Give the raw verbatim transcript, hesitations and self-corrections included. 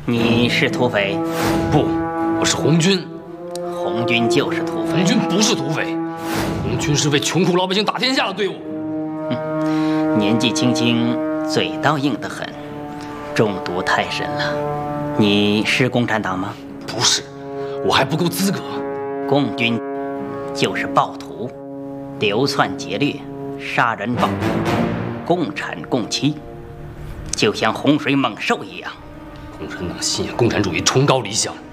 你是土匪？ 不，我是红军。 红军就是土匪。 红军不是土匪，红军是为穷苦老百姓打天下的队伍。 哼，年纪轻轻，嘴倒硬得很，中毒太深了。你是共产党吗？ 不是，我还不够资格。 共军就是暴徒，流窜劫掠，杀人放火，共产共妻，就像洪水猛兽一样。 共产党信仰共产主义，崇高理想。